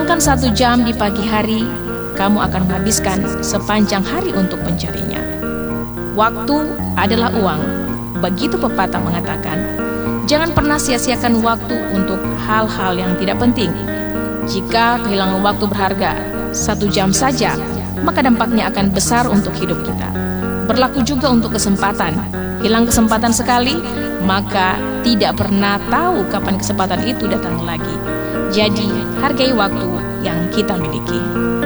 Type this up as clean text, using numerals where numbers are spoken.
meluangkan 1 jam di pagi hari, kamu akan menghabiskan sepanjang hari untuk mencarinya. Waktu adalah uang, begitu pepatah mengatakan. Jangan pernah sia-siakan waktu untuk hal-hal yang tidak penting. Jika kehilangan waktu berharga 1 jam saja, maka dampaknya akan besar untuk hidup kita. Berlaku juga untuk kesempatan. Hilang kesempatan sekali, maka tidak pernah tahu kapan kesempatan itu datang lagi. Jadi, hargai waktu yang kita miliki.